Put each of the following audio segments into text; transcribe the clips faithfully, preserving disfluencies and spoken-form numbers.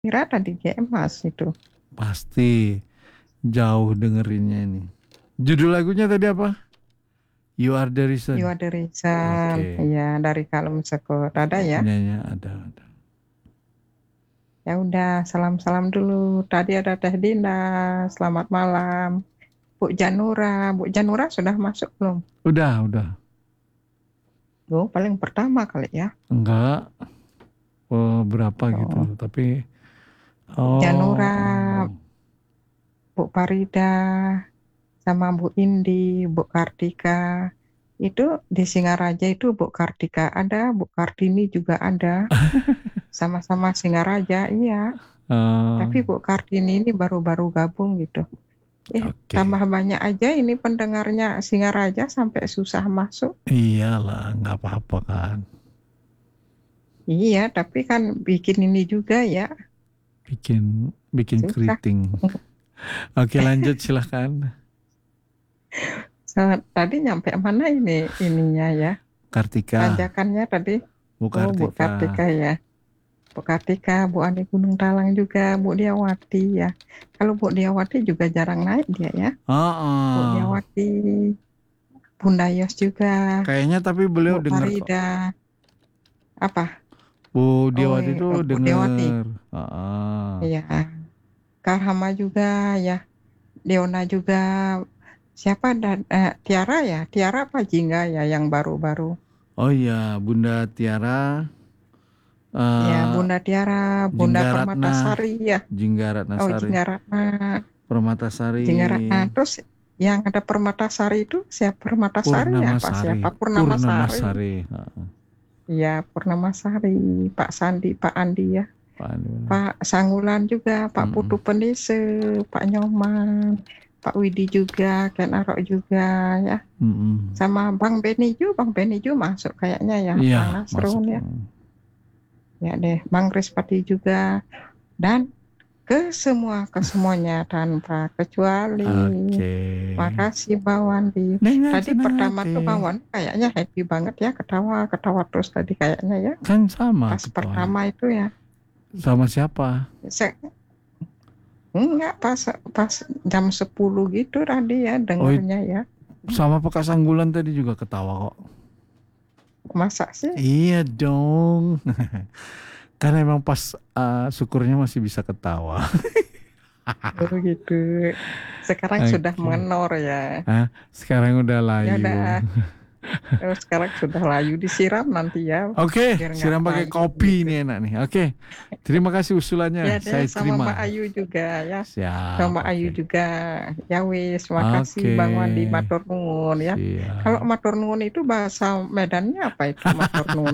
Kira tadi G M Mas itu. Pasti jauh dengerinnya ini. Judul lagunya tadi apa? You Are the You Reason. Are the Reason. Oke. Ya, dari Kalem Sekut. Ada ya? Penyanyi ada, ada. Ya udah, salam-salam dulu. Tadi ada Teh Dinda. Selamat malam. Bu Janura. Bu Janura sudah masuk belum? Udah, udah. Oh, paling pertama kali ya. Enggak, oh, berapa gitu. Oh, Tapi, Bu oh, Janura, oh. Bu Farida, sama Bu Indi, Bu Kartika. Itu di Singaraja itu Bu Kartika ada, Bu Kartini juga ada. Sama-sama Singaraja, iya. Eh, Tapi Bu Kartini ini baru-baru gabung gitu. Eh, Oke. tambah banyak aja ini pendengarnya Singaraja sampai susah masuk. Iyalah, nggak apa-apa kan. Iya, tapi kan bikin ini juga ya, Bikin, bikin susah. keriting. Oke, lanjut silahkan. So, tadi nyampe mana ini ininya ya? Kartika, Tanjakannya tadi. Bu Oh, Bu Kartika. Kartika ya. Bu Kartika, Bu Ani Gunung Talang juga, Bu Diawati ya. Kalau Bu Diawati juga jarang naik dia ya. Oh, Bu oh. Diawati, Bunda Yos juga, Kayaknya tapi beliau Bu denger kok. Farida. Apa? Bu Oh, Diawati itu eh, Bu Diawati. denger. Ah, Iya. Karhama juga ya. Leona juga. Siapa dan eh, Tiara ya? Tiara apa Jingga ya yang baru-baru? oh iya, Bunda Tiara, Ya, eh Bunda Tiara, Bunda Jinggaratna, Permatasari ya. Oh, Jinggaratnasari, Jingga Ratna. Permatasari, Jingga Ratna. Terus yang ada Permatasari itu siapa? Permatasari apa Purnamasari, siapa? Purnamasari. Purnamasari. Heeh, Ya, Purnamasari, Pak Sandi, Pak Andi ya. Pak Andi. Pak Sanggulan juga, Pak Putu Mm-mm. Pendise, Pak Nyoman, Pak Widi juga, Ken Arok juga ya. Mm-mm. Sama Bang Beniju, Bang Beniju masuk kayaknya ya, Iya, Bang masuk. Nasrun ya. Ya deh, Bang Rispati juga. Dan ke semua, ke semuanya tanpa kecuali. Oke. Makasih Bang Wandi. Dengan Tadi senang pertama tuh Bang hati. Wandi kayaknya happy banget ya, ketawa, ketawa terus tadi kayaknya ya. Kan sama Pas ketawanya. pertama itu ya. Sama siapa? Saya, enggak, pas pas jam sepuluh gitu tadi ya Oh, dengernya ya. sama Pekas Sanggulan tadi juga ketawa kok. Masa sih? Iya dong. Karena emang pas uh, syukurnya masih bisa ketawa. Oh gitu. Sekarang sudah Oke. menor ya. Ah, sekarang udah Ya layu. udah. Oh, sekarang sudah layu disiram nanti ya. Oke, Biar nggak siram pakai layu kopi gitu. nih enak nih. Oke. Terima kasih Ya usulannya. deh Saya sama Mbak terima. Ayu juga ya. Siap, Sama Mbak Ayu oke. juga. Ya wis, makasih Oke. Bang Wandi matur nuwun ya. Kalau Siap. matur nuwun itu bahasa Medannya apa itu matur nuwun?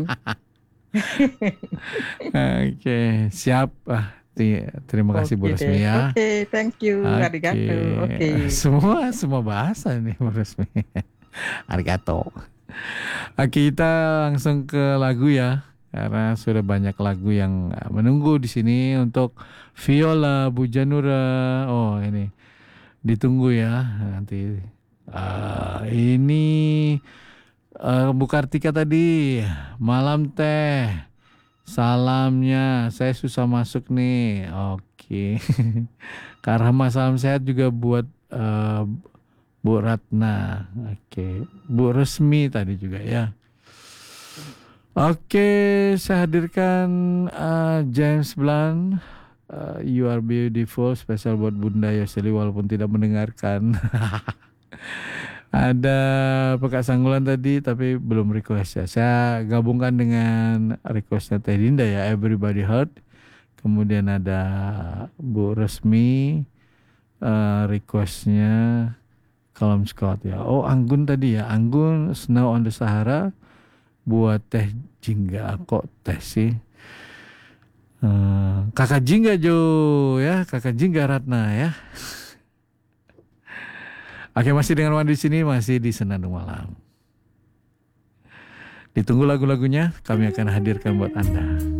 Oke, siap. Ah, ti- terima kasih Bu Oke deh. Resmi ya. Oke, thank you. Oke, Arigato. Oke. semua semua bahasa nih Bu Resmi. Arigato. Oke, kita langsung ke lagu ya. Karena sudah banyak lagu yang uh, menunggu di sini untuk Viola, Bu Janura. Oh, ini ditunggu ya nanti. Ah, ini uh, Bu Kartika tadi, malam teh. Salamnya, saya susah masuk nih. Oke. Kak Rahma salam sehat juga buat uh, Bu Ratna. Oke. Bu Resmi tadi juga ya. Oke, saya hadirkan uh, James Blunt. Uh, You Are Beautiful, spesial buat Bunda Yoseli walaupun tidak mendengarkan. Ada Pekat Sanggulan tadi tapi belum request ya. Saya gabungkan dengan requestnya Teh Dinda ya, Everybody Hurt. Kemudian ada Bu Resmi, uh, requestnya Calum Scott ya. Oh, Anggun tadi ya. Anggun Snow on the Sahara buat Teh Jingga. Kok Teh sih? Uh, Kakak Jingga Jo ya, Kakak Jingga Ratna ya. Oke, masih dengan Wandi di sini, masih di Senandung Malam. Ditunggu lagu-lagunya, kami akan hadirkan buat Anda.